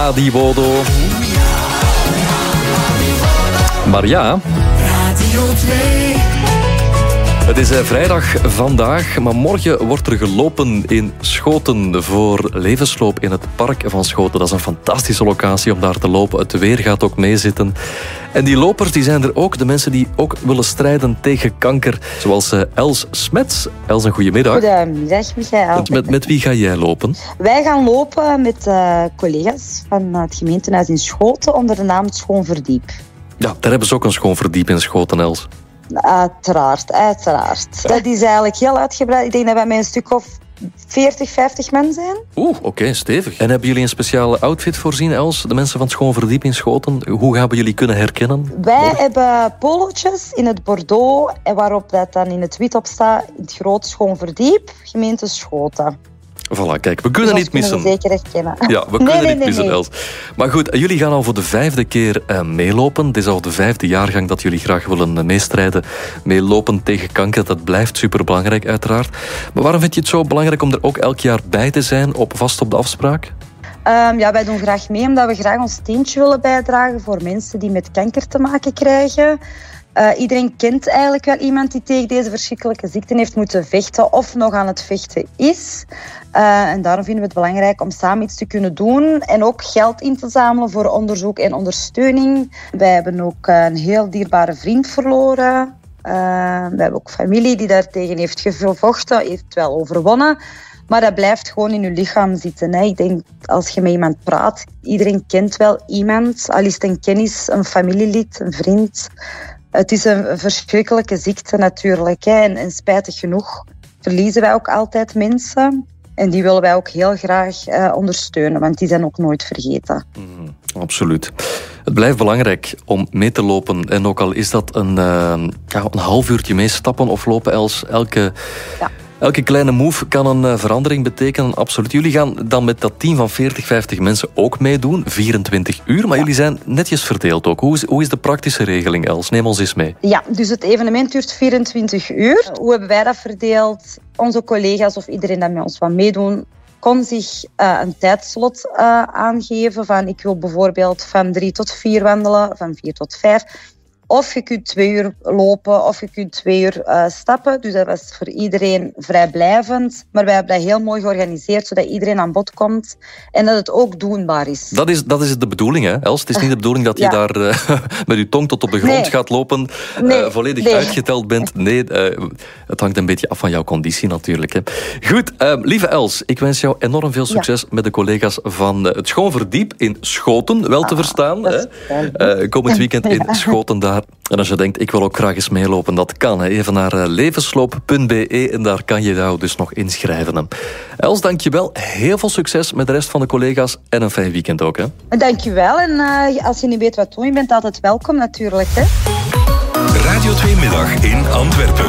Adi Bodo. Maar ja... Radio 2. Het is vrijdag vandaag, maar morgen wordt er gelopen in Schoten voor Levensloop in het Park van Schoten. Dat is een fantastische locatie om daar te lopen. Het weer gaat ook meezitten. En die lopers die zijn er ook, de mensen die ook willen strijden tegen kanker. Zoals Els Smets. Els, een goedemiddag. Goedemiddag, Michael. Met wie ga jij lopen? Wij gaan lopen met collega's van het gemeentehuis in Schoten onder de naam Het Schoon Verdiep. Ja, daar hebben ze ook een schoon verdiep in Schoten, Els. Uiteraard. Dat is eigenlijk heel uitgebreid. Ik denk dat wij met een stuk of 40, 50 man zijn. Oké, stevig. En hebben jullie een speciale outfit voorzien, Els? De mensen van het Schoon Verdiep in Schoten. Hoe gaan we jullie kunnen herkennen? Wij hebben polootjes in het bordeaux, en waarop dat dan in het wit op staat, het groot Schoon Verdiep, gemeente Schoten. Voilà, kijk, we kunnen niet missen. We zeker herkennen. Ja, we kunnen niet missen, Els. Maar goed, jullie gaan al voor de 5e keer meelopen. Het is al de 5e jaargang dat jullie graag willen meestrijden. Meelopen tegen kanker, dat blijft superbelangrijk uiteraard. Maar waarom vind je het zo belangrijk om er ook elk jaar bij te zijn, vast op de afspraak? Wij doen graag mee omdat we graag ons steentje willen bijdragen voor mensen die met kanker te maken krijgen. Iedereen kent eigenlijk wel iemand die tegen deze verschrikkelijke ziekte heeft moeten vechten of nog aan het vechten is. En daarom vinden we het belangrijk om samen iets te kunnen doen en ook geld in te zamelen voor onderzoek en ondersteuning. Wij hebben ook een heel dierbare vriend verloren. We hebben ook familie die daartegen heeft gevochten, heeft wel overwonnen. Maar dat blijft gewoon in je lichaam zitten. Hè. Ik denk, als je met iemand praat, iedereen kent wel iemand. Al is het een kennis, een familielid, een vriend. Het is een verschrikkelijke ziekte natuurlijk. Hè. En spijtig genoeg verliezen wij ook altijd mensen. En die willen wij ook heel graag ondersteunen, want die zijn ook nooit vergeten. Absoluut. Het blijft belangrijk om mee te lopen. En ook al is dat een half uurtje mee stappen of lopen, Els, elke kleine move kan een verandering betekenen, absoluut. Jullie gaan dan met dat team van 40, 50 mensen ook meedoen, 24 uur. Maar jullie zijn netjes verdeeld ook. Hoe is de praktische regeling, Els? Neem ons eens mee. Ja, dus het evenement duurt 24 uur. Hoe hebben wij dat verdeeld? Onze collega's of iedereen dat met ons wil meedoen, kon zich een tijdslot aangeven. Van ik wil bijvoorbeeld van 3 tot 4 wandelen, van 4 tot 5... Of je kunt 2 uur lopen, of je kunt 2 uur stappen. Dus dat was voor iedereen vrijblijvend. Maar wij hebben dat heel mooi georganiseerd, zodat iedereen aan bod komt. En dat het ook doenbaar is. Dat is de bedoeling, hè, Els? Het is niet de bedoeling dat je daar met je tong tot op de grond gaat lopen. Volledig uitgeteld bent. Nee, het hangt een beetje af van jouw conditie natuurlijk. Hè. Goed, lieve Els, ik wens jou enorm veel succes met de collega's van het Schoon Verdiep in Schoten. Wel te verstaan. Komend weekend in Schoten daar. En als je denkt, ik wil ook graag eens meelopen, dat kan. Hè. Even naar levensloop.be en daar kan je jou dus nog inschrijven. Els, dankjewel. Heel veel succes met de rest van de collega's en een fijn weekend ook. Hè. Dankjewel. En als je niet weet wat doen, je bent altijd welkom natuurlijk. Hè. Radio 2 Middag in Antwerpen.